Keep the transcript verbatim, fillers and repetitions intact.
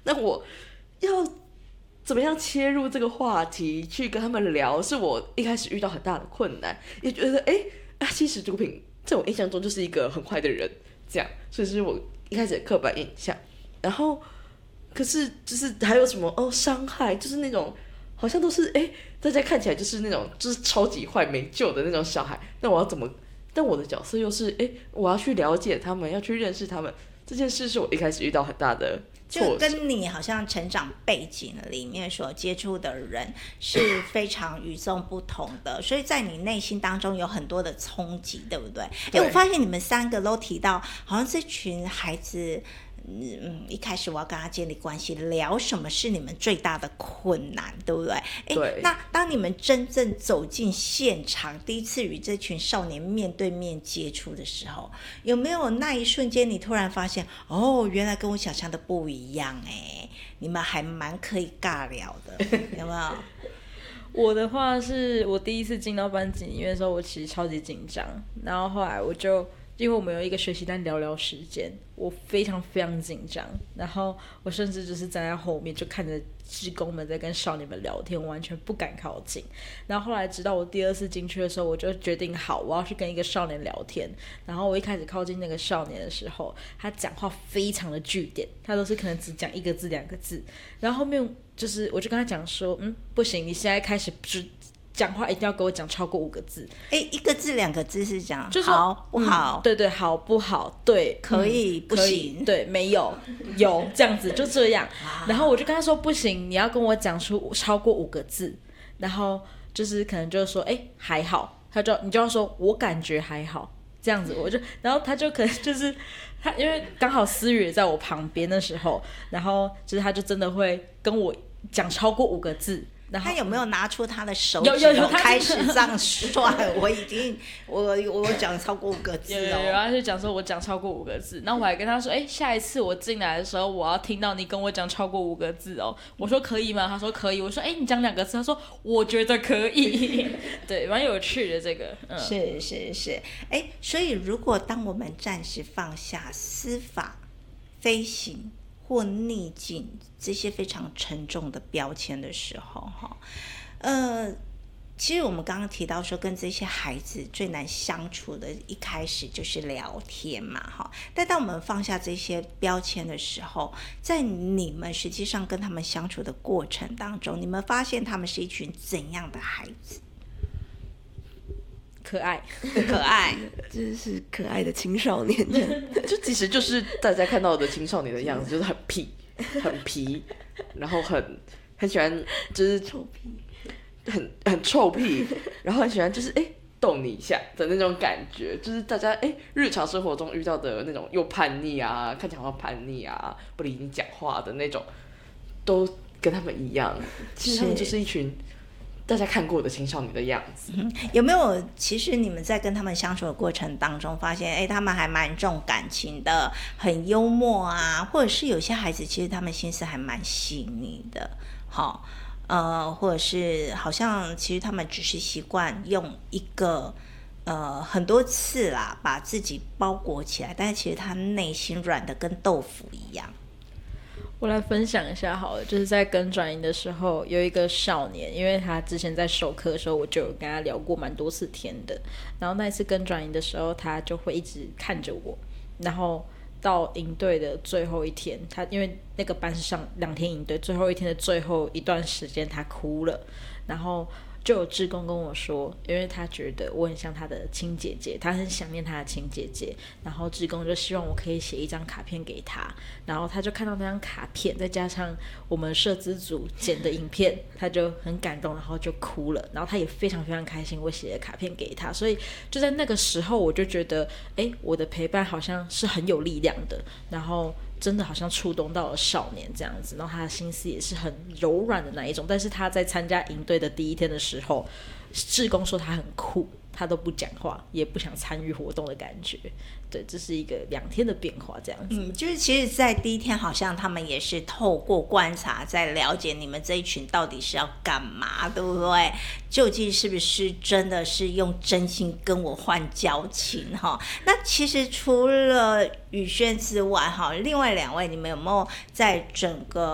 那我要怎么样切入这个话题去跟他们聊，是我一开始遇到很大的困难，也觉得哎，啊，其实毒品在我印象中就是一个很坏的人，这样，所以是我一开始的刻板印象。然后，可是就是还有什么哦，伤害，就是那种好像都是哎，大家看起来就是那种就是超级坏没救的那种小孩，那我要怎么？但我的角色又是哎，我要去了解他们，要去认识他们，这件事是我一开始遇到很大的挫折， 就跟你好像成长背景里面所接触的人是非常与众不同的，所以在你内心当中有很多的冲击，对不对？哎，我发现你们三个都提到，好像这群孩子。嗯，一开始我要跟他建立关系，聊什么是你们最大的困难，对不对？ 对。 那当你们真正走进现场，第一次与这群少年面对面接触的时候，有没有那一瞬间你突然发现，哦，原来跟我想象的不一样哎，你们还蛮可以尬聊的，有没有？ 我的话是我第一次进到班级里面的时候，我其实超级紧张，然后后来我就。因为我们有一个学习单聊聊时间，我非常非常紧张，然后我甚至就是站在后面就看着志工们在跟少年们聊天，我完全不敢靠近。然后后来直到我第二次进去的时候，我就决定好我要去跟一个少年聊天。然后我一开始靠近那个少年的时候，他讲话非常的句点，他都是可能只讲一个字两个字。然后后面就是我就跟他讲说，嗯，不行，你现在开始只讲话一定要给我讲超过五个字。 哎，一个字两个字是讲就是好不好、 嗯？对对，好不好？对， 可以、 嗯、 不行？ 对，没有有这样子，就这样。然后我就跟他说不行，你要跟我讲出超过五个字。然后就是可能就是说，哎，还好。他就你就要说，我感觉还好。这样子，我就，然后他就可能就是他，因为刚好思雨也在我旁边的时候，然后就是他就真的会跟我讲超过五个字。 他有没有拿出他的手指有有有开始这样算？我已经我我讲超过五个字哦。 有有有，他就讲说我讲超过五个字，然后我还跟他说，哎，下一次我进来的时候，我要听到你跟我讲超过五个字哦。我说可以吗？他说可以。我说，哎，你讲两个字。他说我觉得可以。对，蛮有趣的这个。嗯、 是是是，哎，所以如果当我们暂时放下司法、飞行或逆境这些非常沉重的标签的时候，哈，呃，其实我们刚刚提到说，跟这些孩子最难相处的，一开始就是聊天嘛，哈。但当我们放下这些标签的时候，在你们实际上跟他们相处的过程当中，你们发现他们是一群怎样的孩子？ 可爱， 可爱， 就是可爱的青少年， 就其实就是大家看到的青少年的样子，就是很屁、很皮，然后很很喜欢就是臭屁， 很很臭屁，然后很喜欢就是哎逗你一下的那种感觉，就是大家哎日常生活中遇到的那种又叛逆啊，看起来好像叛逆啊，不理你讲话的那种，都跟他们一样，其实他们就是一群。大家看过的青少年的样子、 嗯、有没有其实你们在跟他们相处的过程当中发现哎，他们还蛮重感情的，很幽默啊，或者是有些孩子其实他们心思还蛮细腻的，好、呃，或者是好像其实他们只是习惯用一个呃很多次啦把自己包裹起来，但是其实他内心软的跟豆腐一样。 我来分享一下好了，就是在跟转营的时候，有一个少年，因为他之前在授课的时候，我就有跟他聊过蛮多次天的。然后那一次跟转营的时候，他就会一直看着我。然后到营队的最后一天，他因为那个班是上两天营队，最后一天的最后一段时间，他哭了。然后就有志工跟我说，因为他觉得我很像他的亲姐姐，他很想念他的亲姐姐，然后志工就希望我可以写一张卡片给他，然后他就看到那张卡片，再加上我们社资组剪的影片，他就很感动，然后就哭了，然后他也非常非常开心我写的卡片给他，所以就在那个时候我就觉得，哎，我的陪伴好像是很有力量的，然后真的好像触动到了少年这样子，然后他的心思也是很柔软的那一种，但是他在参加营队的第一天的时候，志工说他很酷，他都不讲话，也不想参与活动的感觉。对，这是一个两天的变化这样子。 嗯，就是其实在第一天好像他们也是透过观察在了解你们这一群到底是要干嘛，对不对？究竟是不是真的是用真心跟我换交情哈？那其实除了宇轩之外哈，另外两位你们有没有在整个